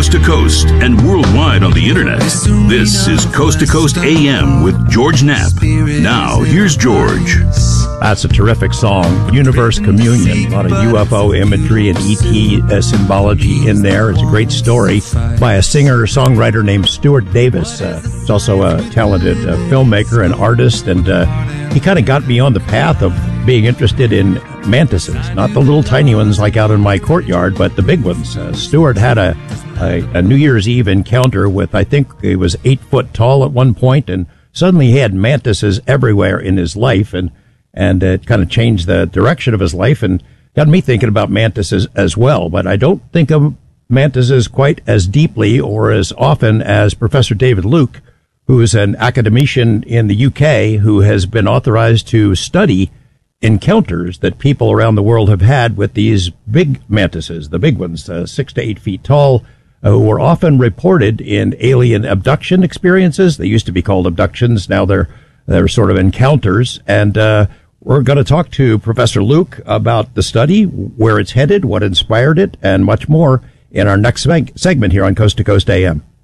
coast to coast and worldwide on the internet. This is Coast to Coast AM with George Knapp. Now, here's George. That's a terrific song. Universe Communion. A lot of UFO imagery and ET symbology in there. It's a great story by a singer-songwriter named Stuart Davis. He's also a talented filmmaker and artist, and he kind of got me on the path of being interested in mantises. Not the little tiny ones like out in my courtyard, but the big ones. Stuart had a New Year's Eve encounter with, I think he was 8 foot tall at one point, and suddenly he had mantises everywhere in his life, and it kind of changed the direction of his life and got me thinking about mantises as well. But I don't think of mantises quite as deeply or as often as Professor David Luke, who is an academician in the UK who has been authorized to study encounters that people around the world have had with these big mantises, the big ones, 6 to 8 feet tall, who were often reported in alien abduction experiences. They used to be called abductions. Now they're sort of encounters. And we're going to talk to Professor Luke about the study, where it's headed, what inspired it, and much more in our next segment here on Coast to Coast AM.